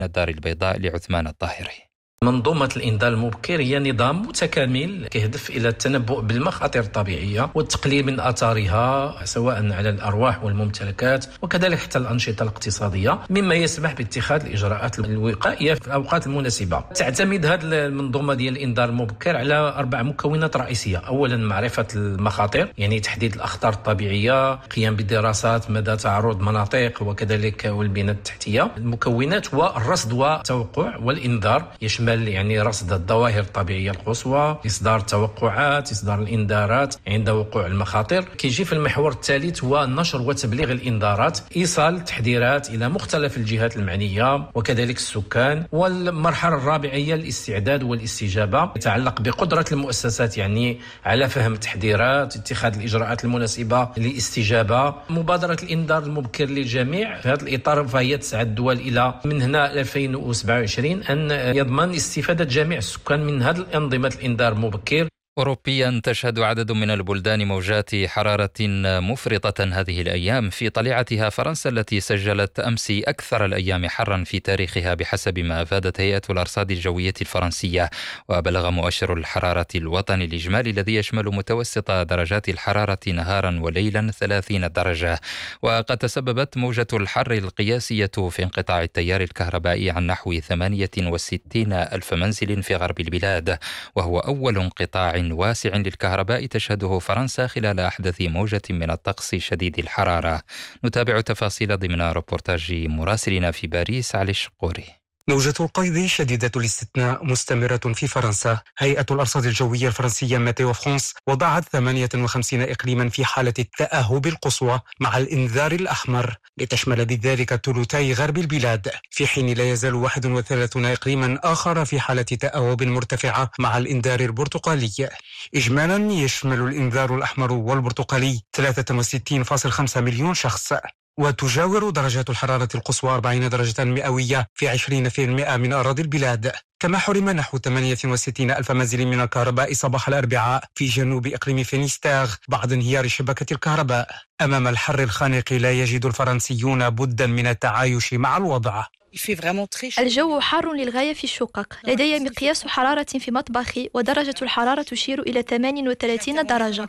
الدار البيضاء لعثمان الطاهري. منظومة الإنذار المبكر هي نظام متكامل يهدف إلى التنبؤ بالمخاطر الطبيعية والتقليل من آثارها سواء على الأرواح والممتلكات وكذلك حتى الأنشطة الاقتصادية، مما يسمح باتخاذ الإجراءات الوقائية في الأوقات المناسبة. تعتمد هذه المنظومة ديال الإنذار المبكر على 4 مكونات رئيسية. أولا معرفة المخاطر، يعني تحديد الأخطار الطبيعية، قيام بدراسات مدى تعرض مناطق وكذلك والبنى التحتية. المكونات هو الرصد والتوقع والإنذار، يشمل يعني رصد الظواهر الطبيعية القصوى، إصدار التوقعات، إصدار الإنذارات عند وقوع المخاطر. كيجي في المحور الثالث هو نشر وتبليغ الإنذارات، إيصال التحذيرات إلى مختلف الجهات المعنية وكذلك السكان. والمرحلة الرابعة هي الاستعداد والاستجابة، يتعلق بقدرة المؤسسات يعني على فهم التحذيرات، اتخاذ الإجراءات المناسبة للاستجابة. مبادرة الإنذار المبكر للجميع في هذا الإطار فهي تسعى الدول إلى من هنا 2027 أن يضمن استفادة جميع السكان من هذه الأنظمة الإنذار المبكر. أوروبيا تشهد عدد من البلدان موجات حرارة مفرطة هذه الأيام، في طليعتها فرنسا التي سجلت أمس أكثر الأيام حرا في تاريخها بحسب ما أفادت هيئة الأرصاد الجوية الفرنسية. وبلغ مؤشر الحرارة الوطني الإجمالي الذي يشمل متوسط درجات الحرارة نهارا وليلا 30 درجة. وقد تسببت موجة الحر القياسية في انقطاع التيار الكهربائي عن نحو 68 ألف منزل في غرب البلاد، وهو أول انقطاع واسع للكهرباء تشهده فرنسا خلال أحدث موجة من الطقس شديد الحرارة. نتابع تفاصيل ضمن ريبورتاج مراسلنا في باريس علي الشقوري. موجة القيض شديدة الاستثناء مستمرة في فرنسا. هيئة الأرصاد الجوية الفرنسية ميتيو فرانس وضعت 58 إقليما في حالة التأهب القصوى مع الإنذار الأحمر، لتشمل بذلك ثلثي غرب البلاد، في حين لا يزال 31 إقليما آخر في حالة تأهب مرتفعة مع الإنذار البرتقالي. إجمالا يشمل الإنذار الأحمر والبرتقالي 63.5 مليون شخص. وتجاور درجات الحرارة القصوى 40 درجة مئوية في 20% من أراضي البلاد. كما حرم نحو 68 ألف منزل من الكهرباء صباح الأربعاء في جنوب إقليم فينيستير بعد انهيار شبكة الكهرباء. أمام الحر الخانق لا يجد الفرنسيون بدا من التعايش مع الوضع. الجو حار للغاية في الشقق. لدي مقياس حرارة في مطبخي ودرجة الحرارة تشير إلى 38 درجة.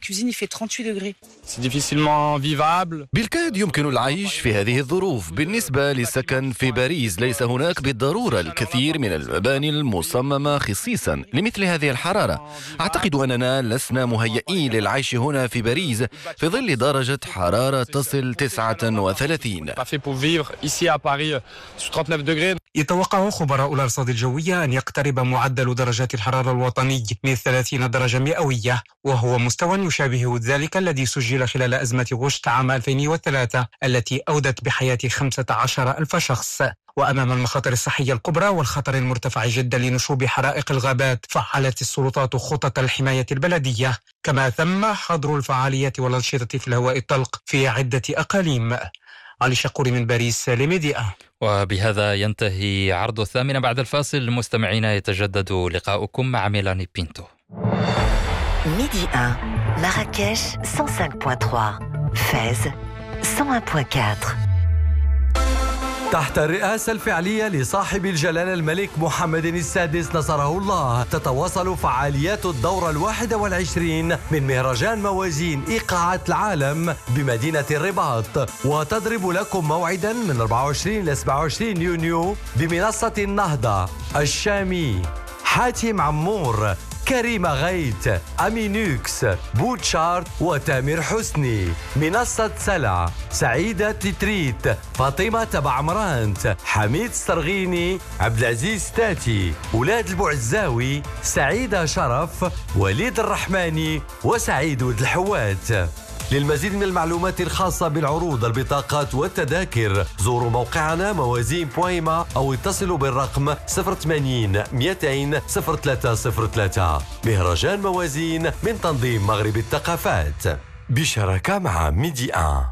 بالكاد يمكن العيش في هذه الظروف. بالنسبة للسكن في باريس ليس هناك بالضرورة الكثير من المباني المصممة خصيصا لمثل هذه الحرارة. أعتقد أننا لسنا مهيئين للعيش هنا في باريس في ظل درجة حرارة تصل 39. يتوقع خبراء الأرصاد الجوية أن يقترب معدل درجات الحرارة الوطني من 30 درجة مئوية، وهو مستوى يشابه ذلك الذي سجل خلال أزمة غشت عام 2003 التي أودت بحياة 15 ألف شخص. وأمام المخاطر الصحية الكبرى والخطر المرتفع جدا لنشوب حرائق الغابات، فعلت السلطات خطط الحماية البلدية، كما تم حظر الفعاليات والأنشطة في الهواء الطلق في عدة أقاليم. علي شقوري من باريس لميديا. وبهذا ينتهي عرض الثامنة. بعد الفاصل مستمعينا يتجدد لقاؤكم مع ميلاني بينتو. ميدي 1 مراكش 105.3 فاز 101.4. تحت الرئاسة الفعلية لصاحب الجلالة الملك محمد السادس نصره الله، تتواصل فعاليات الدورة 21 من مهرجان موازين إيقاعات العالم بمدينة الرباط، وتضرب لكم موعدا من 24 ل 27 يونيو بمنصة النهضة، الشامي، حاتم عمور، كريم غيت، أمينوكس، بوتشارت وتامر حسني، منصة سلع، سعيدة تتريت، فاطمة تبعمرانت، حميد سترغيني، عبد العزيز تاتي، ولاد البعزاوي، سعيدة شرف، وليد الرحماني، وسعيد ولد الحوات. للمزيد من المعلومات الخاصة بالعروض، البطاقات والتذاكر زوروا موقعنا موازين.ما أو اتصلوا بالرقم 080 200 0303. مهرجان موازين من تنظيم مغرب الثقافات بشراكة مع ميدي 1.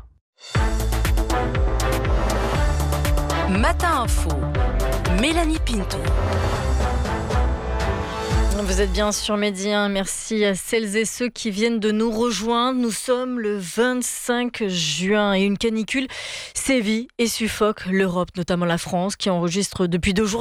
Matin Info, Mélanie Pinto. Vous êtes bien sur Midi 1. Merci à celles et ceux qui viennent de nous rejoindre. Nous sommes le 25 juin et une canicule sévit et suffoque l'Europe, notamment la France, qui enregistre depuis 2 jours